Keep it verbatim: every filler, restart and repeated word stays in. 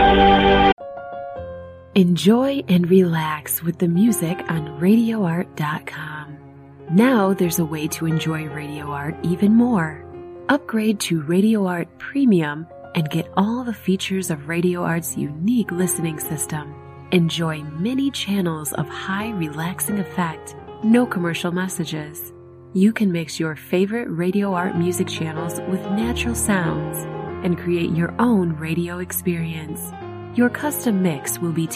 Enjoy and relax with the music on radio art dot com. Now there's a way to enjoy Radio Art even more. Upgrade to Radio Art Premium and get all the features of Radio Art's unique listening system. Enjoy many channels of high relaxing effect, no commercial messages. You can mix your favorite Radio Art music channels with natural sounds and create your own radio experience. Your custom mix will be